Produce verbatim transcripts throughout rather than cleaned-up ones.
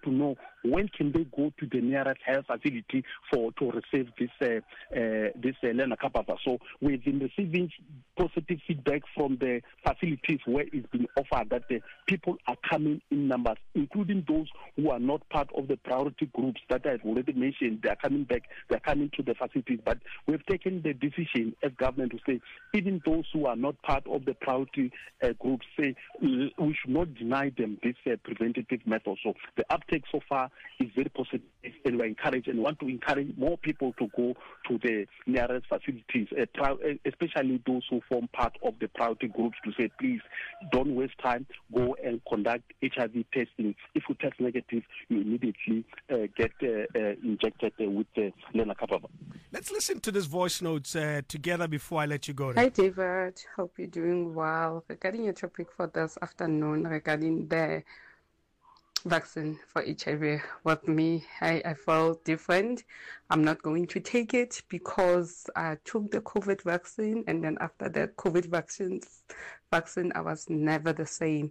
to know when can they go to the nearest health facility for to receive this uh, uh, this uh, lenacapavir. So we've been receiving positive feedback from the facilities where it's been offered that the people are coming in numbers, including those who are not part of the priority groups that I've already mentioned. They are coming back, they are coming to the facilities. But we've taken the decision as government to say, even those who are not part of the priority uh, groups, say we should not deny them this uh, preventative method. So the uptake so far is very positive, and we encourage and want to encourage more people to go to the nearest facilities, uh, especially those who form part of the priority groups, to say, please don't waste time, go and conduct H I V testing. If you test negative, you immediately uh, get uh, uh, injected uh, with uh, lenacapavir. Let's listen to this voice notes uh, together before I let you go. Hi David, hope you're doing well. Regarding your topic for this afternoon regarding the vaccine for H I V, with me, I, I feel different. I'm not going to take it because I took the COVID vaccine, and then after the COVID vaccines, vaccine, I was never the same.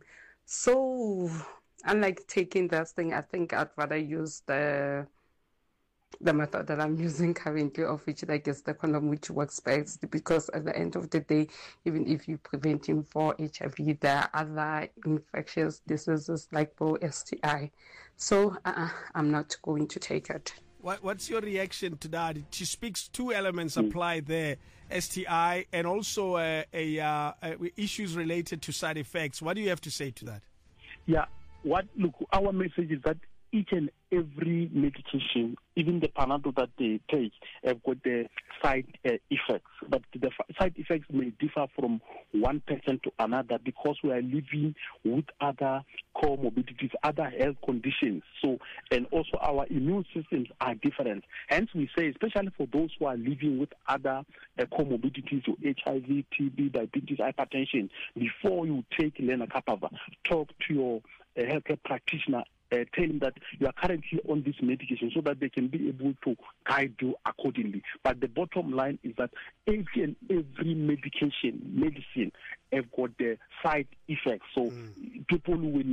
So, unlike taking this thing, I think I'd rather use the the method that I'm using currently, of which like is the condom, which works best, because at the end of the day, even if you prevent him for H I V, there are other infectious diseases like both S T I. So uh, I'm not going to take it. What, what's your reaction to that? She speaks two elements apply there, S T I and also uh, a, uh, uh, issues related to side effects. What do you have to say to that? Yeah, what look, our message is that each and every medication, even the Panadol that they take, have got the side uh, effects. But the f- side effects may differ from one person to another because we are living with other comorbidities, other health conditions. So, and also our immune systems are different. Hence, we say, especially for those who are living with other uh, comorbidities, so H I V, T B, diabetes, hypertension, before you take lenacapavir, talk to your uh, healthcare practitioner. Uh, tell them that you are currently on this medication so that they can be able to guide you accordingly. But the bottom line is that every and every medication, medicine, have got the side effects. So mm. people will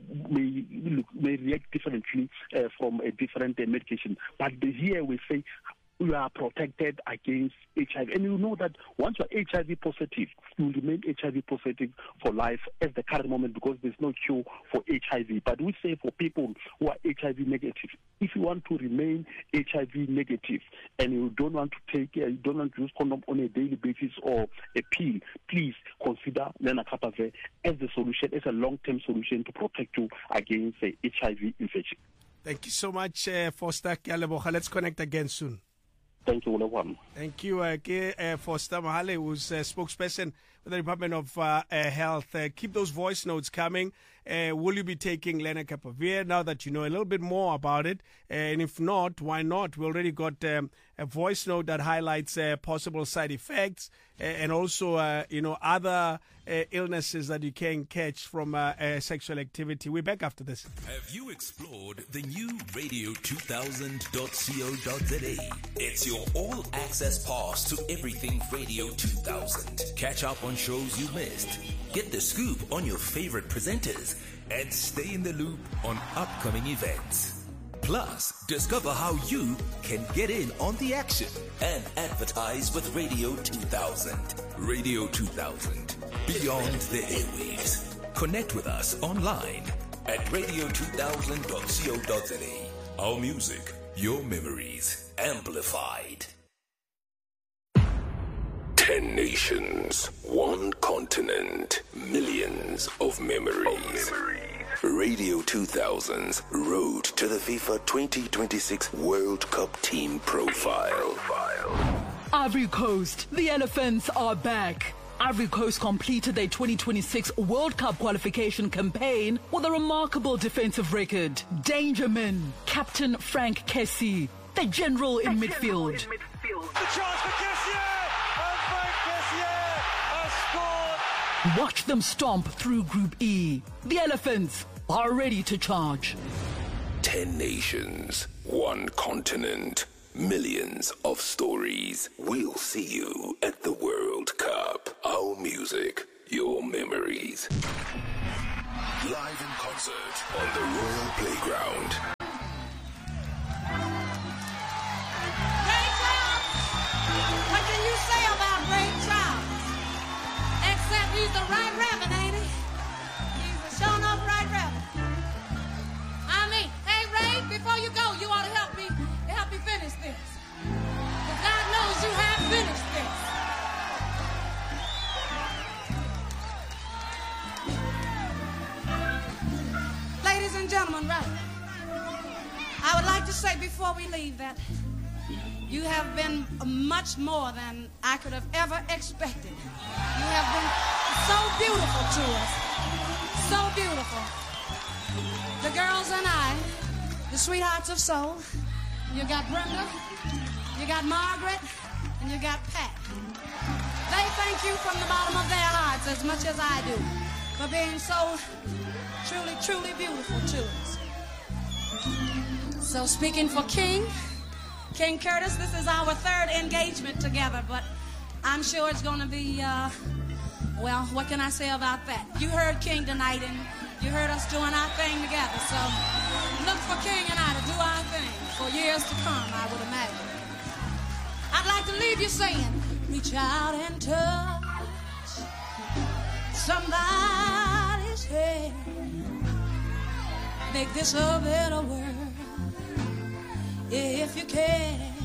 may, may react differently uh, from a different uh, medication. But the, here we say, you are protected against H I V. And you know that once you're H I V positive, you will remain H I V positive for life at the current moment because there's no cure for H I V. But we say for people who are H I V negative, if you want to remain H I V negative and you don't want to take, uh, you don't want to use condom on a daily basis or a pill, please consider lenacapavir as the solution, as a long-term solution to protect you against uh, H I V infection. Thank you so much, uh, Foster Kialeboha. Let's connect again soon. Thank you, everyone. Thank you, uh, uh, Foster Mahale, who's a spokesperson for the Department of uh, uh, Health. Uh, keep those voice notes coming. Uh, will you be taking lenacapavir now that you know a little bit more about it? Uh, and if not, why not? We already got um, a voice note that highlights uh, possible side effects uh, and also, uh, you know, other uh, illnesses that you can catch from uh, uh, sexual activity. We're back after this. Have you explored the new radio two thousand dot co dot za? It's your all-access pass to everything Radio two thousand. Catch up on shows you missed. Get the scoop on your favorite presenters and stay in the loop on upcoming events. Plus, discover how you can get in on the action and advertise with Radio two thousand. Radio two thousand, beyond the airwaves. Connect with us online at radio two thousand dot co dot za. Our music, your memories, amplified. Ten nations, one continent, millions of memories. Radio two thousand's Road to the FIFA twenty twenty-six World Cup Team Profile. Ivory Coast, the Elephants are back. Ivory Coast completed their twenty twenty-six World Cup qualification campaign with a remarkable defensive record. Dangerman, Captain Frank Kessie, the general in the midfield. General in midfield. The chance for Kessie! And Frank Kessie has scored! Watch them stomp through Group E. The Elephants are ready to charge. Ten nations, one continent, millions of stories. We'll see you at the World Cup. Our music, your memories. Live in concert on the Royal Playground. like to say before we leave that you have been much more than I could have ever expected. You have been so beautiful to us. So beautiful. The girls and I, the sweethearts of soul. You got Brenda, you got Margaret, and you got Pat. They thank you from the bottom of their hearts as much as I do for being so truly, truly beautiful to us. So speaking for King, King Curtis, this is our third engagement together, but I'm sure it's going to be, uh, well, what can I say about that? You heard King tonight, and you heard us doing our thing together, so look for King and I to do our thing for years to come, I would imagine. I'd like to leave you saying, reach out and touch somebody's hand. Make this a better world if you can.